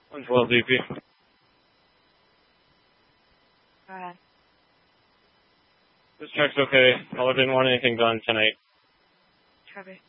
112 DP. Go ahead. This check's okay. Caller didn't want anything done tonight. Copy.